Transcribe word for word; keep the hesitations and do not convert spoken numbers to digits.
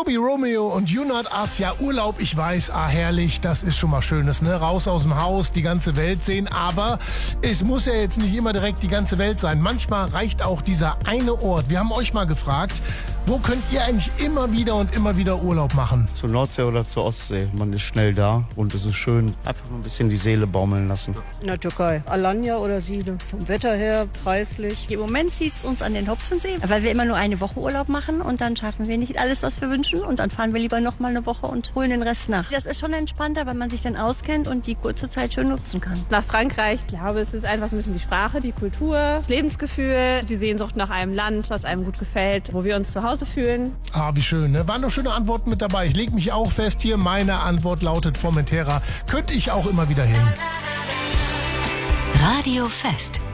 Tobi Romeo und You Not Us. Ja, Urlaub, ich weiß, ah herrlich, das ist schon mal Schönes, ne? Raus aus dem Haus, die ganze Welt sehen, aber es muss ja jetzt nicht immer direkt die ganze Welt sein. Manchmal reicht auch dieser eine Ort. Wir haben euch mal gefragt, wo könnt ihr eigentlich immer wieder und immer wieder Urlaub machen? Zur Nordsee oder zur Ostsee. Man ist schnell da und es ist schön. Einfach mal ein bisschen die Seele baumeln lassen. In der Türkei. Alanya oder Side. Vom Wetter her, preislich. Im Moment zieht es uns an den Hopfensee, weil wir immer nur eine Woche Urlaub machen und dann schaffen wir nicht alles, was wir wünschen. Und dann fahren wir lieber noch mal eine Woche und holen den Rest nach. Das ist schon entspannter, weil man sich dann auskennt und die kurze Zeit schön nutzen kann. Nach Frankreich, ich glaube, es ist einfach so ein bisschen die Sprache, die Kultur, das Lebensgefühl, die Sehnsucht nach einem Land, was einem gut gefällt, wo wir uns zu Hause fühlen. Ah, wie schön, ne? Waren doch schöne Antworten mit dabei. Ich lege mich auch fest hier. Meine Antwort lautet Formentera. Könnte ich auch immer wieder hin. Radio Fest.